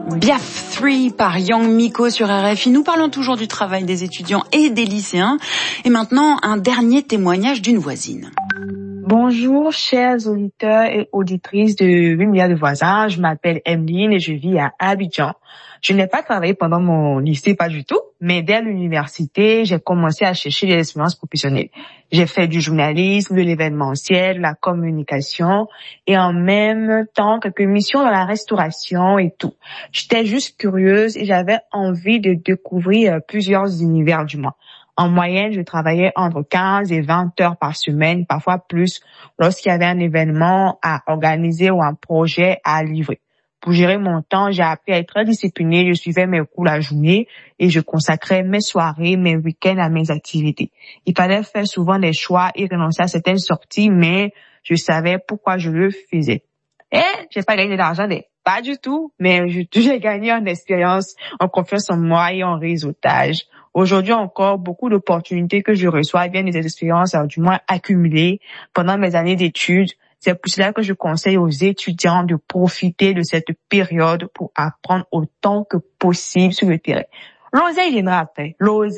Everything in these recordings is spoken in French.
Biaf 3 par Young Miko sur RFI. Nous parlons toujours du travail des étudiants et des lycéens. Et maintenant, un dernier témoignage d'une voisine. Bonjour, chers auditeurs et auditrices de 8 milliards de voisins. Je m'appelle Emeline et je vis à Abidjan. Je n'ai pas travaillé pendant mon lycée, pas du tout, mais dès l'université, j'ai commencé à chercher des expériences professionnelles. J'ai fait du journalisme, de l'événementiel, la communication et en même temps quelques missions dans la restauration et tout. J'étais juste curieuse et j'avais envie de découvrir plusieurs univers du monde. En moyenne, je travaillais entre 15 et 20 heures par semaine, parfois plus, lorsqu'il y avait un événement à organiser ou un projet à livrer. Pour gérer mon temps, j'ai appris à être très disciplinée. Je suivais mes cours la journée et je consacrais mes soirées, mes week-ends à mes activités. Il fallait faire souvent des choix et renoncer à certaines sorties, mais je savais pourquoi je le faisais. Et j'ai pas gagné d'argent, pas du tout, mais j'ai gagné en expérience, en confiance en moi et en réseautage. Aujourd'hui encore, beaucoup d'opportunités que je reçois viennent des expériences, du moins accumulées pendant mes années d'études. C'est pour cela que je conseille aux étudiants de profiter de cette période pour apprendre autant que possible sur le terrain. L'oseille viendra après.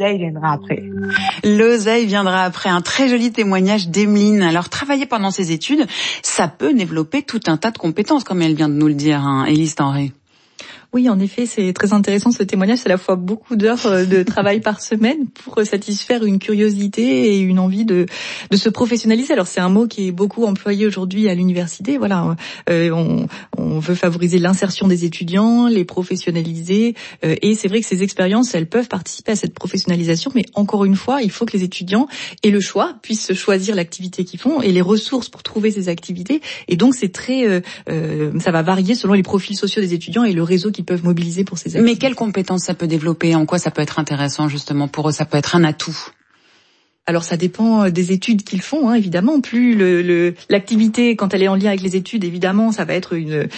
L'oseille viendra après. Un très joli témoignage d'Emeline. Alors, travailler pendant ses études, ça peut développer tout un tas de compétences, comme elle vient de nous le dire, Élise Tenré. Oui, en effet, c'est très intéressant ce témoignage. C'est à la fois beaucoup d'heures de travail par semaine pour satisfaire une curiosité et une envie de se professionnaliser. Alors, c'est un mot qui est beaucoup employé aujourd'hui à l'université. Voilà, on veut favoriser l'insertion des étudiants, les professionnaliser. Et c'est vrai que ces expériences, elles peuvent participer à cette professionnalisation. Mais encore une fois, il faut que les étudiants aient le choix, puissent choisir l'activité qu'ils font et les ressources pour trouver ces activités. Et donc, c'est très, ça va varier selon les profils sociaux des étudiants et le réseau qu'ils peuvent mobiliser pour ces activités. Mais quelles compétences ça peut développer? En quoi ça peut être intéressant justement pour eux? Ça peut être un atout? Alors ça dépend des études qu'ils font, évidemment. Plus l'activité, quand elle est en lien avec les études, évidemment, ça va être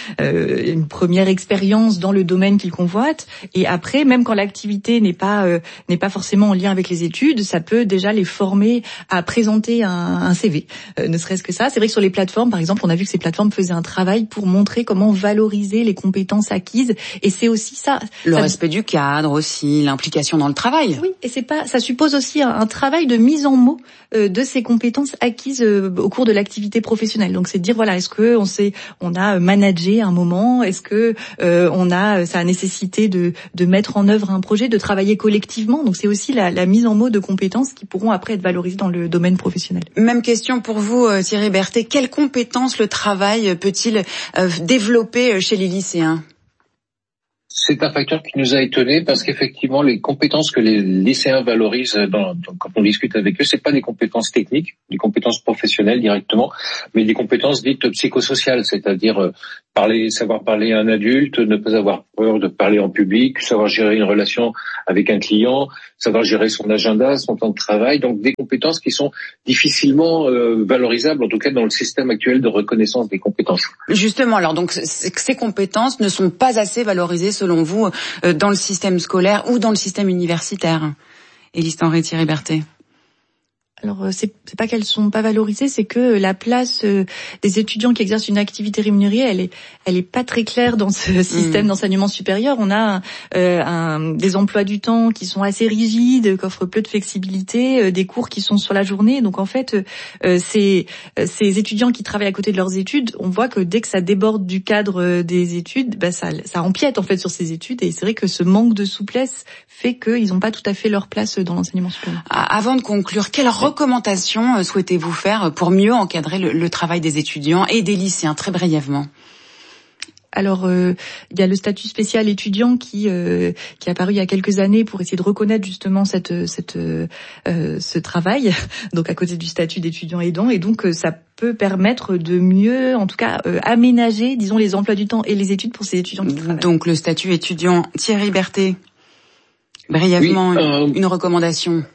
une première expérience dans le domaine qu'ils convoitent. Et après, même quand l'activité n'est pas forcément en lien avec les études, ça peut déjà les former à présenter un CV. Ne serait-ce que ça. C'est vrai que sur les plateformes, par exemple, on a vu que ces plateformes faisaient un travail pour montrer comment valoriser les compétences acquises. Et c'est aussi ça. Le respect du cadre aussi, l'implication dans le travail. Oui, et ça suppose aussi un travail de mise en mots de ces compétences acquises au cours de l'activité professionnelle. Donc c'est de dire voilà, est-ce que on a managé un moment, est-ce que ça a nécessité de mettre en œuvre un projet, de travailler collectivement. Donc c'est aussi la mise en mots de compétences qui pourront après être valorisées dans le domaine professionnel. Même question pour vous, Thierry Berthet. Quelles compétences le travail peut-il développer chez les lycéens? C'est un facteur qui nous a étonnés parce qu'effectivement, les compétences que les lycéens valorisent quand on discute avec eux, c'est pas des compétences techniques, des compétences professionnelles directement, mais des compétences dites psychosociales, c'est-à-dire savoir parler à un adulte, ne pas avoir peur de parler en public, savoir gérer une relation avec un client, savoir gérer son agenda, son temps de travail, donc des compétences qui sont difficilement valorisables, en tout cas dans le système actuel de reconnaissance des compétences. Justement, alors donc ces compétences ne sont pas assez valorisées selon vous dans le système scolaire ou dans le système universitaire? Élise Tenré, Thierry Berthet. Alors c'est pas qu'elles sont pas valorisées, c'est que la place des étudiants qui exercent une activité rémunérée, elle est pas très claire dans ce système d'enseignement supérieur. On a des emplois du temps qui sont assez rigides, qui offrent peu de flexibilité, des cours qui sont sur la journée. Donc en fait, ces étudiants qui travaillent à côté de leurs études, on voit que dès que ça déborde du cadre des études, ça empiète en fait sur ces études. Et c'est vrai que ce manque de souplesse fait qu'ils n'ont pas tout à fait leur place dans l'enseignement supérieur. Avant de conclure, quelle recommandations souhaitez-vous faire pour mieux encadrer le travail des étudiants et des lycéens, très brièvement? Alors, il y a le statut spécial étudiant qui est apparu il y a quelques années pour essayer de reconnaître justement ce travail, donc à côté du statut d'étudiant aidant, et donc ça peut permettre de mieux, en tout cas, aménager, disons, les emplois du temps et les études pour ces étudiants qui travaillent. Donc le statut étudiant. Thierry Berthet, brièvement, oui, une recommandation.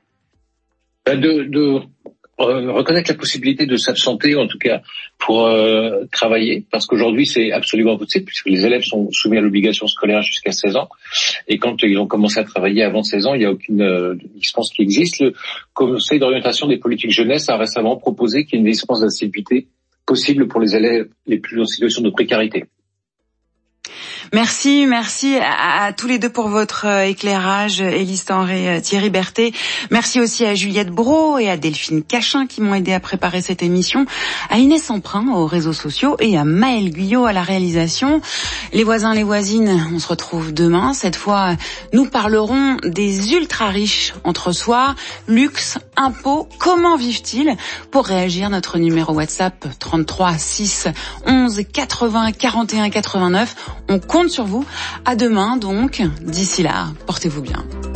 De reconnaître la possibilité de s'absenter, en tout cas pour travailler, parce qu'aujourd'hui c'est absolument possible puisque les élèves sont soumis à l'obligation scolaire jusqu'à 16 ans, et quand ils ont commencé à travailler avant 16 ans, il n'y a aucune dispense qui existe. Le Conseil d'orientation des politiques jeunesse a récemment proposé qu'il y ait une dispense d'assiduité possible pour les élèves les plus en situation de précarité. Merci à tous les deux pour votre éclairage, Élise Tenré, Thierry Berthet. Merci aussi à Juliette Brault et à Delphine Cachin qui m'ont aidé à préparer cette émission, à Inès Emprunt aux réseaux sociaux et à Maëlle Guyot à la réalisation. Les voisins, les voisines, on se retrouve demain. Cette fois, nous parlerons des ultra-riches entre soi, luxe, impôts. Comment vivent-ils? Pour réagir, notre numéro WhatsApp 33 6 11 80 41 89. On compte sur vous. À demain donc. D'ici là, portez-vous bien.